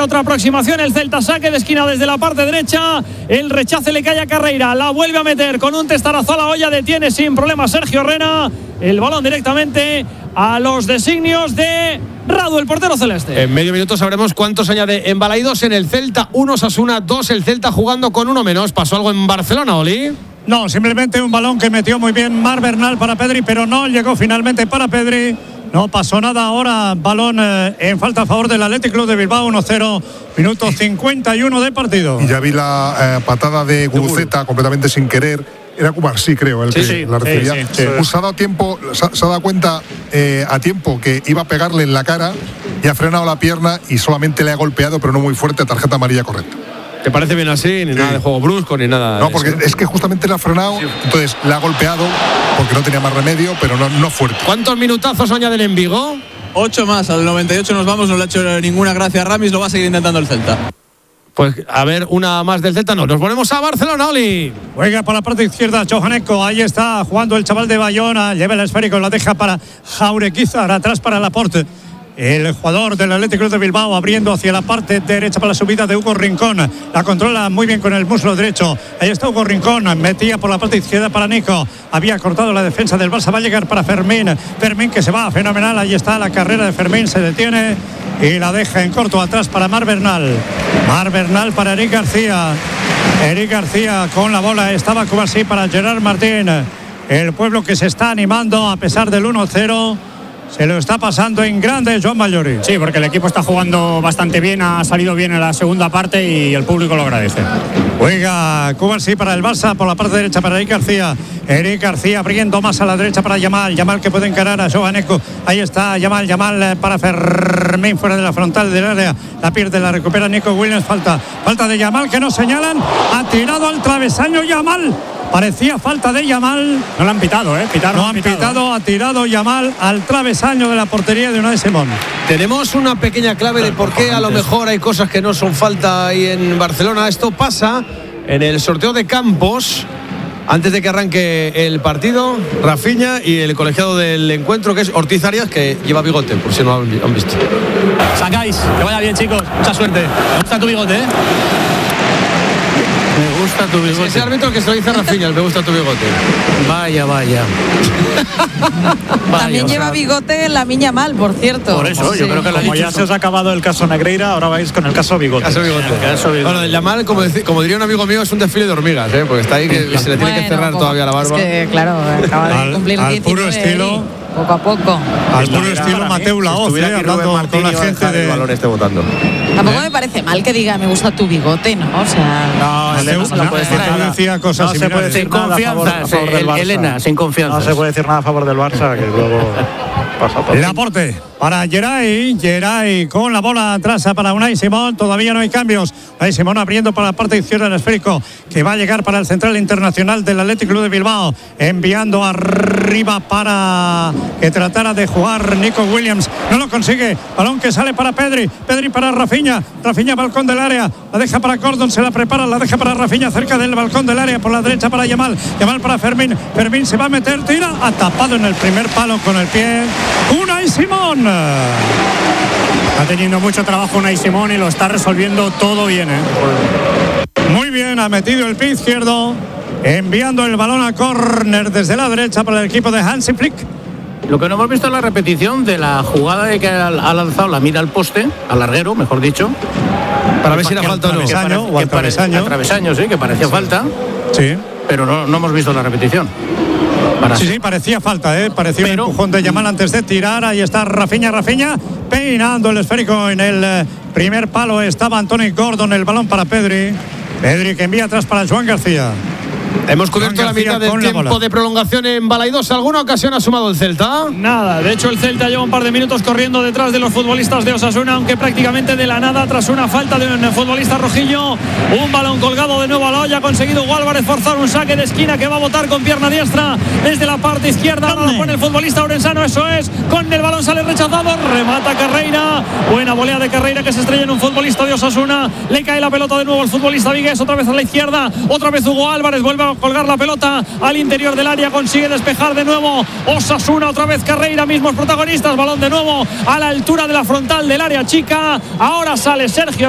otra aproximación el Celta, saque de esquina desde la parte derecha, el rechace le cae a Carreira, la vuelve a meter con un testarazo a la olla, detiene sin problema Sergio Rena, el balón directamente a los designios de Radu, el portero celeste. En medio minuto sabremos cuántos añade en Balaidos en el Celta, 1 Osasuna 2, el Celta jugando con uno menos. ¿Pasó algo en Barcelona, Oli? No, simplemente un balón que metió muy bien Marc Bernal para Pedri, pero no llegó finalmente para Pedri. No pasó nada. Ahora balón en falta a favor del Athletic Club de Bilbao, 1-0, minuto 51 de partido. Y ya vi la patada de Guruceta completamente sin querer. Era Cubarsí, creo, el que la recibía. Sí. Se ha dado tiempo, se ha dado cuenta a tiempo que iba a pegarle en la cara y ha frenado la pierna y solamente le ha golpeado, pero no muy fuerte, tarjeta amarilla correcta. ¿Te parece bien así? Ni nada de juego brusco, ni nada. No, porque es que justamente le ha frenado, entonces le ha golpeado porque no tenía más remedio, pero no fuerte. ¿Cuántos minutazos añaden en Vigo? 8 más, al 98 nos vamos, no le ha hecho ninguna gracia a Ramis, lo va a seguir intentando el Celta. Pues a ver, una más del Celta, no. Nos ponemos a Barcelona, Oli. Juega por la parte izquierda Johaneko, ahí está jugando el chaval de Bayona, lleva el esférico, la deja para Jaureguizar, atrás para Laporte. El jugador del Athletic Club de Bilbao abriendo hacia la parte derecha para la subida de Hugo Rincón. La controla muy bien con el muslo derecho. Ahí está Hugo Rincón. Metía por la parte izquierda para Nico. Había cortado la defensa del Barça. Va a llegar para Fermín. Fermín que se va fenomenal. Ahí está la carrera de Fermín. Se detiene y la deja en corto atrás para Marc Bernal. Marc Bernal para Eric García. Eric García con la bola. Estaba como así para Gerard Martín. El pueblo que se está animando a pesar del 1-0. Se lo está pasando en grande Joan Mallori. Sí, porque el equipo está jugando bastante bien, ha salido bien en la segunda parte y el público lo agradece. Juega Cubarsí para el Barça, por la parte derecha para Eric García. Eric García abriendo más a la derecha para Yamal. Yamal que puede encarar a Johaneko. Ahí está Yamal para Fermín fuera de la frontal del área. La pierde, la recupera Nico Williams. Falta de Yamal que nos señalan. Ha tirado al travesaño Yamal. Parecía falta de Yamal. No lo han pitado, No han pitado, ha tirado Yamal al travesaño de la portería de Unai Simón. Tenemos una pequeña clave de por qué a lo mejor hay cosas que no son falta ahí en Barcelona. Esto pasa en el sorteo de campos antes de que arranque el partido. Rafinha y el colegiado del encuentro, que es Ortiz Arias, que lleva bigote, por si no han visto. Sacáis, que vaya bien, chicos, mucha suerte. Me gusta tu bigote, Me gusta tu bigote. Ese árbitro que se lo dice a Rafinha, me gusta tu bigote. Vaya. También lleva bigote la Miña Mal, por cierto. Por eso, yo creo que como ya se os ha acabado el caso Negreira, ahora vais con el caso bigote. Bueno, el Yamal, como diría un amigo mío, es un desfile de hormigas, porque está ahí que se le tiene que cerrar todavía la barba. Es que, claro, acaba de cumplir 19 puro estilo. Poco a poco. Al puro estilo Mateu Laoz, hablando con la gente de... El balón esté votando. Tampoco me parece mal que diga me gusta tu bigote, ¿no? O sea, no se puede decir nada. Decía cosas no se puede decir sin confianza, Elena, sin confianza. No se puede decir nada a favor del Barça, que luego pasa todo. Laporte para Geray con la bola atrás para Unai Simón. Todavía no hay cambios. Unai Simón abriendo para la parte izquierda del esférico, que va a llegar para el central internacional del Athletic Club de Bilbao, enviando arriba para que tratara de jugar Nico Williams. No lo consigue. Balón que sale para Pedri para Rafinha, balcón del área, la deja para Gordon, se la prepara, la deja para Rafinha cerca del balcón del área, por la derecha para Yamal para Fermín se va a meter, tira, ha tapado en el primer palo con el pie Unai Simón. Está teniendo mucho trabajo Unai Simón y lo está resolviendo todo bien, Muy bien, ha metido el pie izquierdo, enviando el balón a córner desde la derecha para el equipo de Hansi Flick. Lo que no hemos visto es la repetición de la jugada de que ha lanzado la mira al poste, al larguero, mejor dicho. Para ver si era falta o no. Al travesaño, sí, que parecía falta. Sí. Pero no hemos visto la repetición. Sí, parecía falta, parecía un empujón de Yamal antes de tirar. Ahí está Rafinha peinando el esférico en el primer palo. Estaba Anthony Gordon, el balón para Pedri que envía atrás para Joan García. Hemos cubierto la mitad del tiempo de prolongación en Balaidos. ¿Alguna ocasión ha sumado el Celta? Nada, de hecho el Celta lleva un par de minutos corriendo detrás de los futbolistas de Osasuna, aunque prácticamente de la nada, tras una falta de un futbolista rojillo. Un balón colgado de nuevo a la olla, ha conseguido Hugo Álvarez forzar un saque de esquina que va a botar con pierna diestra desde la parte izquierda. Ahora lo pone el futbolista orensano, eso es, con el balón sale rechazado, remata Carreira, buena volea de Carreira que se estrella en un futbolista de Osasuna, le cae la pelota de nuevo al futbolista vigués, otra vez a la izquierda, otra vez Hugo Álvarez, vuelve a colgar la pelota al interior del área, consigue despejar de nuevo Osasuna, otra vez Carreira, mismos protagonistas, balón de nuevo a la altura de la frontal del área chica, ahora sale Sergio